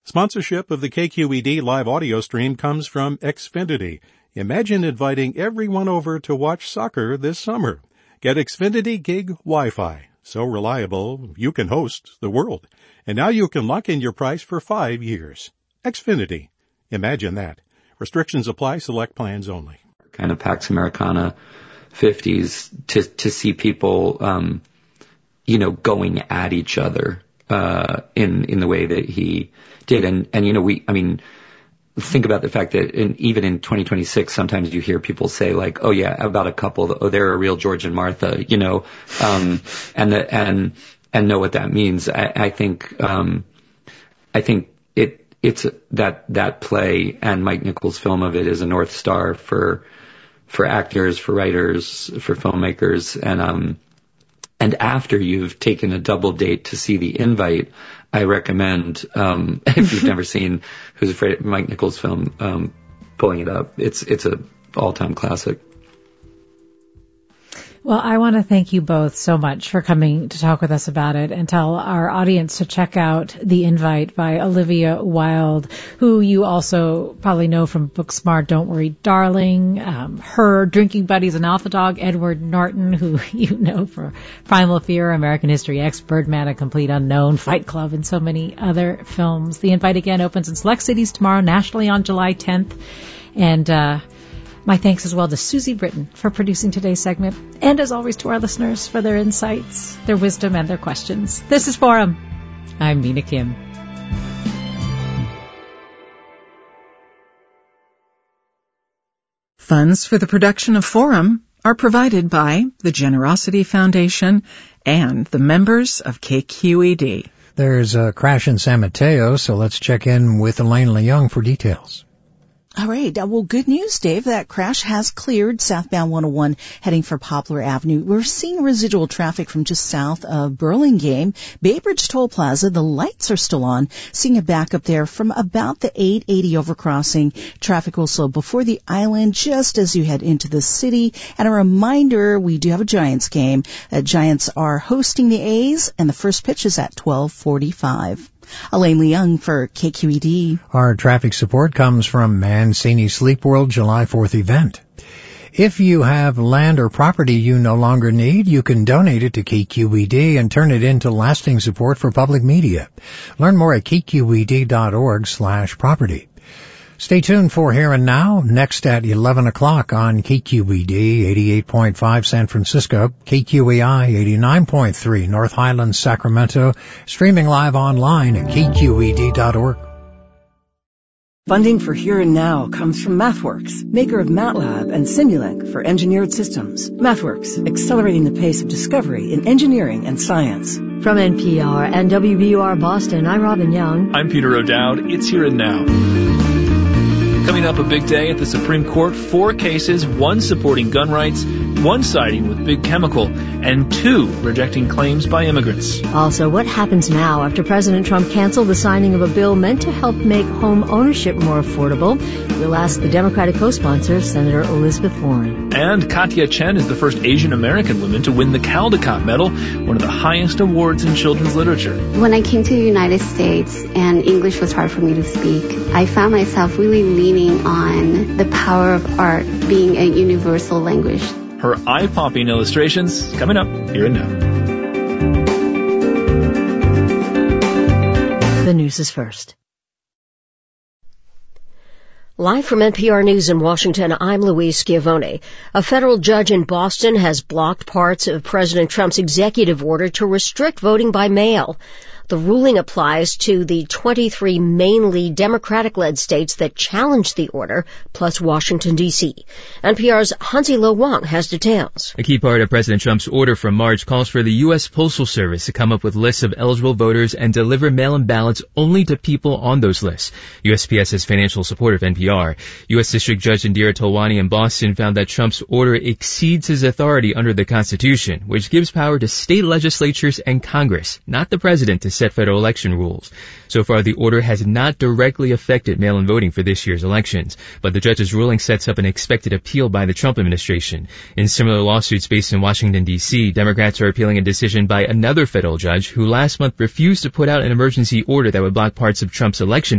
Sponsorship of the KQED live audio stream comes from Xfinity. Imagine inviting everyone over to watch soccer this summer. Get Xfinity Gig Wi-Fi. So reliable, you can host the world. And now you can lock in your price for 5 years. Xfinity. Imagine that. Restrictions apply. Select plans only. Kind of Pax Americana 50s to see people, going at each other, in the way that he did. And think about the fact that even in 2026, sometimes you hear people say like, oh yeah, about a couple, oh, they're a real George and Martha, and know what that means. I think it's that play and Mike Nichols' film of it is a North Star for actors, for writers, for filmmakers. And after you've taken a double date to see The Invite, I recommend, if you've never seen Who's Afraid of Mike Nichols' film, pulling it up. It's a all-time classic. Well, I want to thank you both so much for coming to talk with us about it and tell our audience to check out The Invite by Olivia Wilde, who you also probably know from Booksmart, Don't Worry, Darling, her Drinking Buddies and Alpha Dog, Edward Norton, who you know for Primal Fear, American History X, Birdman, A Complete Unknown, Fight Club, and so many other films. The Invite again opens in select cities tomorrow, nationally on July 10th. And my thanks as well to Susie Britton for producing today's segment, and as always to our listeners for their insights, their wisdom, and their questions. This is Forum. I'm Mina Kim. Funds for the production of Forum are provided by the Generosity Foundation and the members of KQED. There's a crash in San Mateo, so let's check in with Elaine Leung for details. All right. Well, good news, Dave. That crash has cleared southbound 101 heading for Poplar Avenue. We're seeing residual traffic from just south of Burlingame. Bay Bridge Toll Plaza, the lights are still on. Seeing a backup there from about the 880 overcrossing. Traffic will slow before the island just as you head into the city. And a reminder, we do have a Giants game. Giants are hosting the A's, and the first pitch is at 12:45. Elaine Leung for KQED. Our traffic support comes from Mancini Sleep World July 4th event. If you have land or property you no longer need, you can donate it to KQED and turn it into lasting support for public media. Learn more at kqed.org/property. Stay tuned for Here and Now, next at 11 o'clock on KQED 88.5 San Francisco, KQEI 89.3 North Highlands, Sacramento, streaming live online at kqed.org. Funding for Here and Now comes from MathWorks, maker of MATLAB and Simulink for engineered systems. MathWorks, accelerating the pace of discovery in engineering and science. From NPR and WBUR Boston, I'm Robin Young. I'm Peter O'Dowd. It's Here and Now. Coming up, a big day at the Supreme Court. 4 cases, 1 supporting gun rights, 1 siding with Big Chemical, and 2 rejecting claims by immigrants. Also, what happens now after President Trump canceled the signing of a bill meant to help make home ownership more affordable? We'll ask the Democratic co-sponsor, Senator Elizabeth Warren. And Katya Chen is the first Asian American woman to win the Caldecott Medal, one of the highest awards in children's literature. When I came to the United States and English was hard for me to speak, I found myself really leaning on the power of art being a universal language. Her eye-popping illustrations coming up Here and Now. The news is first. Live from NPR News in Washington, I'm Louise Schiavone. A federal judge in Boston has blocked parts of President Trump's executive order to restrict voting by mail. The ruling applies to the 23 mainly Democratic-led states that challenged the order, plus Washington, D.C. NPR's Hansi Lo Wang has details. A key part of President Trump's order from March calls for the U.S. Postal Service to come up with lists of eligible voters and deliver mail-in ballots only to people on those lists. USPS is financial support of NPR. U.S. District Judge Indira Tolwani in Boston found that Trump's order exceeds his authority under the Constitution, which gives power to state legislatures and Congress, not the president, to set federal election rules. So far, the order has not directly affected mail-in voting for this year's elections, but the judge's ruling sets up an expected appeal by the Trump administration. In similar lawsuits based in Washington, D.C., Democrats are appealing a decision by another federal judge who last month refused to put out an emergency order that would block parts of Trump's election